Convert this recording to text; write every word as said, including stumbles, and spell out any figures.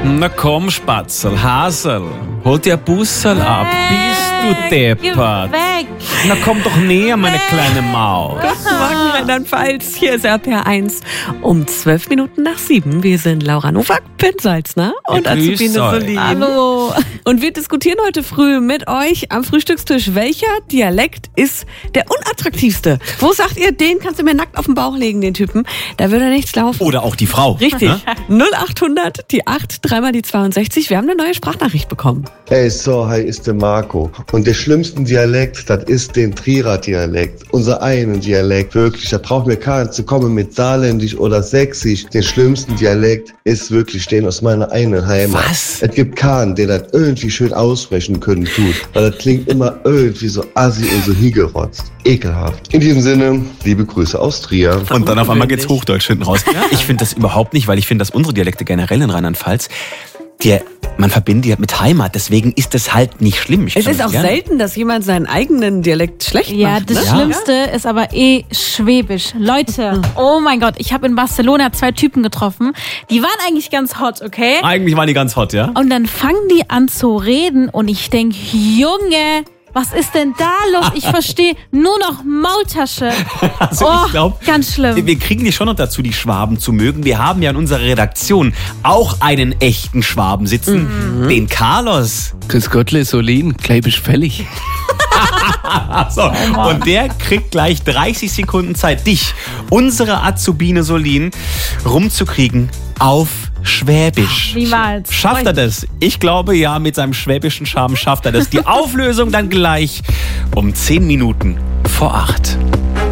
Na komm, Spatzel, Hasel, hol dir Bussel ab, bist du deppert. Weg! Na komm doch näher, meine kleine Maus. Guten Morgen, Rheinland-Pfalz. Hier ist R P R eins um zwölf Minuten nach sieben. Wir sind Laura Nowak, Ben Salzner und Ja, grüß Azubine euch. Solin. Hallo! Und wir diskutieren heute früh mit euch am Frühstückstisch, welcher Dialekt ist der unattraktivste? Wo sagt ihr, den kannst du mir nackt auf den Bauch legen, den Typen? Da würde nichts laufen. Oder auch die Frau. Richtig. Ne? null achthundert, die acht, dreimal die zweiundsechzig. Wir haben eine neue Sprachnachricht bekommen. Hey, so, hi, ist der Marco. Und der schlimmste Dialekt, das ist den Trierer Dialekt. Unser einen Dialekt, wirklich. Da braucht mir keiner zu kommen mit Saarländisch oder Sächsisch. Den schlimmsten Dialekt ist wirklich den aus meiner eigenen Heimat. Was? Es gibt keinen, der das irgendwie schön aussprechen können tut. Weil das klingt immer irgendwie so assi und so hingerotzt. Ekelhaft. In diesem Sinne, liebe Grüße aus Trier. Und dann auf einmal geht's Hochdeutsch hinten raus. Ich finde das überhaupt nicht, weil ich finde, dass unsere Dialekte generell in Rheinland-Pfalz, die, man verbindet die mit Heimat, deswegen ist es halt nicht schlimm. Ich Es kann ist das auch gerne. selten, dass jemand seinen eigenen Dialekt schlecht Ja, macht. das ne? Schlimmste ist aber eh Schwäbisch. Leute, oh mein Gott, ich habe in Barcelona zwei Typen getroffen, die waren eigentlich ganz hot, okay? Eigentlich waren die ganz hot, ja? Und dann fangen die an zu reden und ich denk, Junge, was ist denn da los? Ich verstehe nur noch Maultasche. Also Oh, ich glaube, ganz schlimm. wir kriegen die schon noch dazu, die Schwaben zu mögen. Wir haben ja in unserer Redaktion auch einen echten Schwaben sitzen, Mhm. den Carlos. Grüß Gottle, Solin, gleich fällig. So, und der kriegt gleich dreißig Sekunden Zeit, dich, unsere Azubine Solin, rumzukriegen auf Schwäbisch. Niemals. Schafft er das? Ich glaube ja, mit seinem schwäbischen Charme schafft er das. Die Auflösung dann gleich um zehn Minuten vor acht.